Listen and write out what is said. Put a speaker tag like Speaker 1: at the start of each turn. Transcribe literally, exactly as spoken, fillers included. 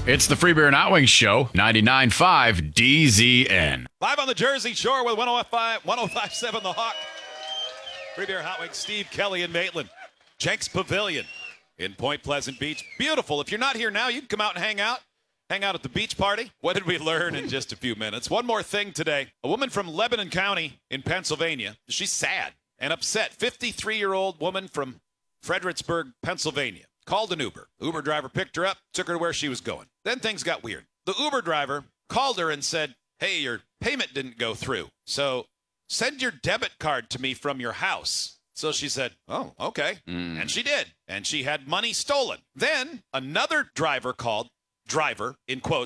Speaker 1: It's the Free Beer and Hot Wings Show, ninety-nine point five D Z N.
Speaker 2: Live on the Jersey Shore with one oh five point seven The Hawk. Free Beer and Hot Wings, Steve Kelly in Maitland. Jenks Pavilion in Point Pleasant Beach. Beautiful. If you're not here now, you can come out and hang out. Hang out at the beach party. What did we learn in just a few minutes? One more thing today. A woman from Lebanon County in Pennsylvania. She's sad and upset. fifty-three-year-old woman from Fredericksburg, Pennsylvania. Called an Uber. Uber driver picked her up, took her to where she was going. Then things got weird. The Uber driver called her and said, hey, your payment didn't go through, so send your debit card to me from your house. So she said, oh, okay. Mm. And she did. And she had money stolen. Then another driver called, driver, in quotes,